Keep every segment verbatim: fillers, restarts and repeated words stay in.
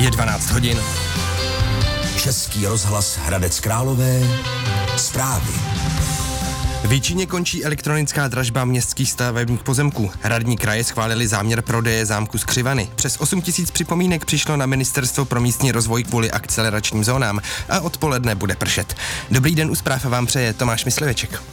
Je dvanáct hodin. Český rozhlas Hradec Králové. Zprávy. V Jičíně končí elektronická dražba městských stavebních pozemků. Radní kraje schválili záměr prodeje zámku Skřivany. Přes osm tisíc připomínek přišlo na Ministerstvo pro místní rozvoj kvůli akceleračním zónám a odpoledne bude pršet. Dobrý den, u zpráv vám přeje Tomáš Mysliveček.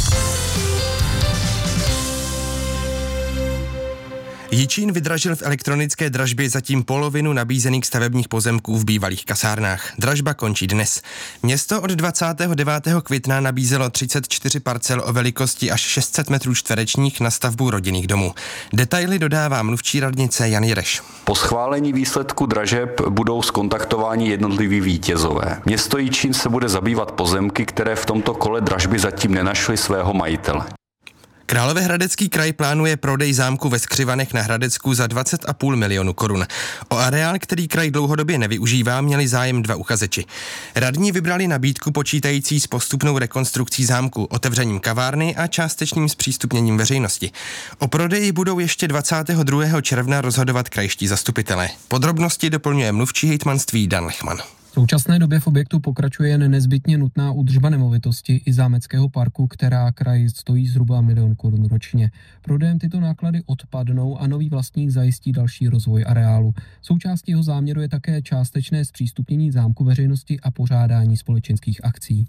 Jičín vydražil v elektronické dražbě zatím polovinu nabízených stavebních pozemků v bývalých kasárnách. Dražba končí dnes. Město od dvacátého devátého května nabízelo třicet čtyři parcel o velikosti až šest set metrů čtverečních na stavbu rodinných domů. Detaily dodává mluvčí radnice Jan Jireš. Po schválení výsledku dražeb budou zkontaktováni jednotliví vítězové. Město Jičín se bude zabývat pozemky, které v tomto kole dražby zatím nenašly svého majitele. Královéhradecký kraj plánuje prodej zámku ve Skřivanech na Hradecku za dvacet a půl milionu korun. O areál, který kraj dlouhodobě nevyužívá, měli zájem dva uchazeči. Radní vybrali nabídku počítající s postupnou rekonstrukcí zámku, otevřením kavárny a částečným zpřístupněním veřejnosti. O prodeji budou ještě dvacátého druhého června rozhodovat krajští zastupitelé. Podrobnosti doplňuje mluvčí hejtmanství Dan Lechman. V současné době v objektu pokračuje jen nezbytně nutná údržba nemovitosti i zámeckého parku, která kraj stojí zhruba milion korun ročně. Prodejem tyto náklady odpadnou a nový vlastník zajistí další rozvoj areálu. Součástí jeho záměru je také částečné zpřístupnění zámku veřejnosti a pořádání společenských akcí.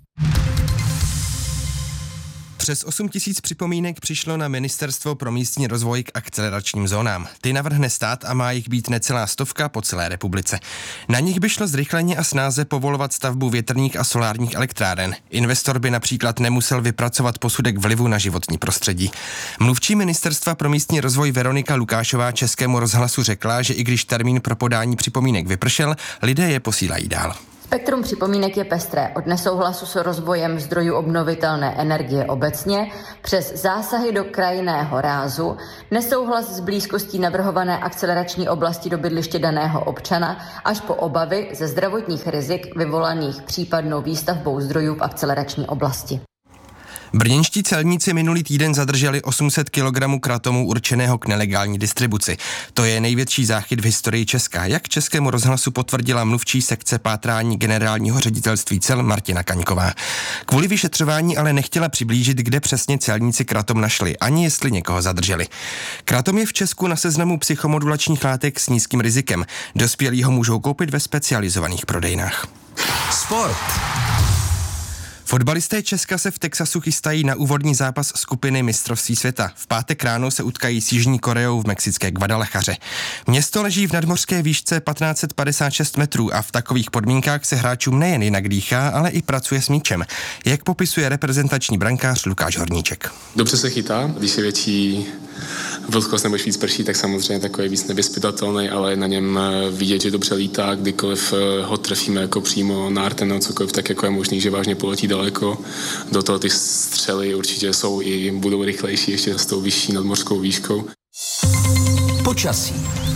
Přes osm tisíc připomínek přišlo na Ministerstvo pro místní rozvoj k akceleračním zónám. Ty navrhne stát a má jich být necelá stovka po celé republice. Na nich by šlo zrychleně a snáze povolovat stavbu větrných a solárních elektráren. Investor by například nemusel vypracovat posudek vlivu na životní prostředí. Mluvčí Ministerstva pro místní rozvoj Veronika Lukášová Českému rozhlasu řekla, že i když termín pro podání připomínek vypršel, lidé je posílají dál. Spektrum připomínek je pestré, od nesouhlasu s rozvojem zdrojů obnovitelné energie obecně, přes zásahy do krajinného rázu, nesouhlas s blízkostí navrhované akcelerační oblasti do bydliště daného občana, až po obavy ze zdravotních rizik vyvolaných případnou výstavbou zdrojů v akcelerační oblasti. Brněnští celníci minulý týden zadrželi osm set kilogramů kratomu určeného k nelegální distribuci. To je největší záchyt v historii Česka, jak Českému rozhlasu potvrdila mluvčí sekce pátrání generálního ředitelství cel Martina Kaňková. Kvůli vyšetřování ale nechtěla přiblížit, kde přesně celníci kratom našli, ani jestli někoho zadrželi. Kratom je v Česku na seznamu psychomodulačních látek s nízkým rizikem. Dospělí ho můžou koupit ve specializovaných prodejnách. Sport. Fotbalisté Česka se v Texasu chystají na úvodní zápas skupiny mistrovství světa. V pátek ráno se utkají s Jižní Koreou v mexické Guadalajaře. Město leží v nadmořské výšce patnáct set padesát šest metrů a v takových podmínkách se hráčům nejen jinak dýchá, ale i pracuje s míčem. Jak popisuje reprezentační brankář Lukáš Horníček. Dobře se chytá, když je větší vlhkost nebo víc prší, tak samozřejmě takový víc nevyzpytatelný, ale na něm vidět, že dobře lítá, kdykoliv ho trefíme jako přímo na arten nebo cokoliv, tak jako je možný, že vážně poletí daleko. Do toho ty střely určitě jsou i budou rychlejší ještě s tou vyšší nadmořskou výškou. Počasí.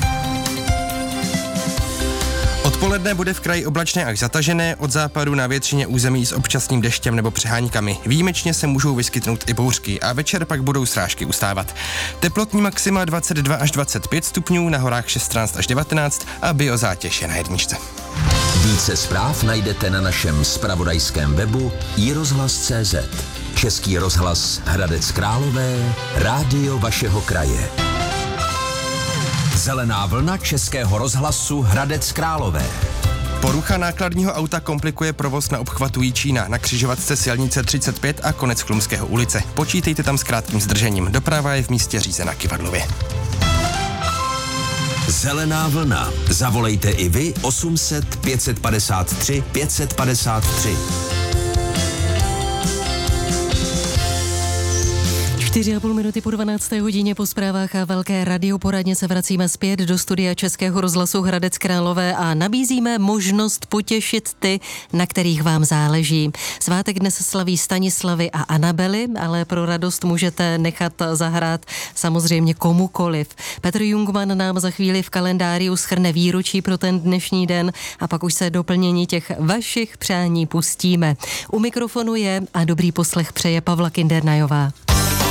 Odpoledne bude v kraji oblačné až zatažené, od západu na většině území s občasným deštěm nebo přeháňkami. Výjimečně se můžou vyskytnout i bouřky a večer pak budou srážky ustávat. Teplotní maxima dvacet dva až dvacet pět stupňů, na horách šestnáct až devatenáct a biozátěž je na jedničce. Více zpráv najdete na našem zpravodajském webu i rozhlas tečka cé zet. Český rozhlas Hradec Králové, rádio vašeho kraje. Zelená vlna Českého rozhlasu Hradec Králové. Porucha nákladního auta komplikuje provoz na obchvatu Jičína na křižovatce silnice třicet pět a konec Chlumského ulice. Počítejte tam s krátkým zdržením. Doprava je v místě řízena kyvadlově. Zelená vlna. Zavolejte i vy osm set pět set padesát tři pět set padesát tři. Čtyři a půl minuty po dvanácté hodině po zprávách a velké radioporadně se vracíme zpět do studia Českého rozhlasu Hradec Králové a nabízíme možnost potěšit ty, na kterých vám záleží. Svátek dnes slaví Stanislavy a Anabely, ale pro radost můžete nechat zahrát samozřejmě komukoliv. Petr Jungmann nám za chvíli v kalendáriu shrne výročí pro ten dnešní den a pak už se doplnění těch vašich přání pustíme. U mikrofonu je a dobrý poslech přeje Pavla Kindernajová.